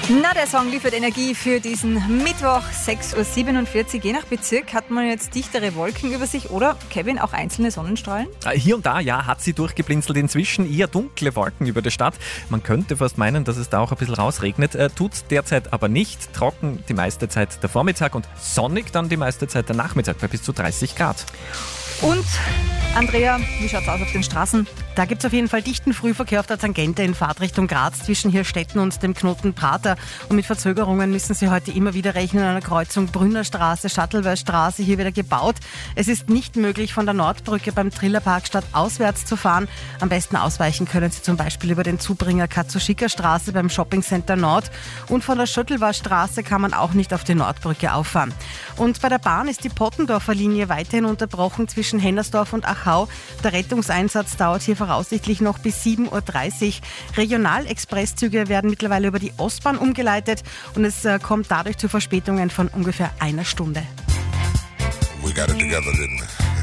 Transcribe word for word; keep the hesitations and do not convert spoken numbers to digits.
Na, der Song liefert Energie für diesen Mittwoch, sechs Uhr siebenundvierzig. Je nach Bezirk hat man jetzt dichtere Wolken über sich oder, Kevin, auch einzelne Sonnenstrahlen? Hier und da, ja, hat sie durchgeblinzelt. Inzwischen eher dunkle Wolken über der Stadt. Man könnte fast meinen, dass es da auch ein bisschen rausregnet. Äh, tut's derzeit aber nicht. Trocken die meiste Zeit der Vormittag und sonnig dann die meiste Zeit der Nachmittag bei bis zu dreißig Grad. Und, Andrea, wie schaut's aus auf den Straßen? Da gibt es auf jeden Fall dichten Frühverkehr auf der Tangente in Fahrtrichtung Graz zwischen Hirstetten und dem Knoten Prater. Und mit Verzögerungen müssen Sie heute immer wieder rechnen an einer Kreuzung Brünnerstraße, Shuttlewehrstraße, hier wieder gebaut. Es ist nicht möglich, von der Nordbrücke beim Trillerpark stadtauswärts zu fahren. Am besten ausweichen können Sie zum Beispiel über den Zubringer Katsushika-Straße beim Shoppingcenter Nord. Und von der Shuttlewehrstraße kann man auch nicht auf die Nordbrücke auffahren. Und bei der Bahn ist die Pottendorfer Linie weiterhin unterbrochen zwischen Hennersdorf und Achau. Der Rettungseinsatz dauert hier voraussichtlich noch bis sieben Uhr dreißig. Regionalexpresszüge werden mittlerweile über die Ostbahn umgeleitet und es äh, kommt dadurch zu Verspätungen von ungefähr einer Stunde. We got it together, didn't we?